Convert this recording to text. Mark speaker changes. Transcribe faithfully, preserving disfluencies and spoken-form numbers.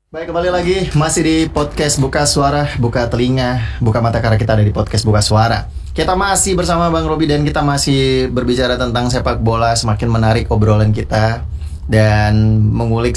Speaker 1: Baik, kembali lagi masih di podcast Buka Suara, buka telinga, buka mata karena kita ada di podcast Buka Suara. Kita masih bersama Bang Robi dan kita masih berbicara tentang sepak bola, semakin menarik obrolan kita dan mengulik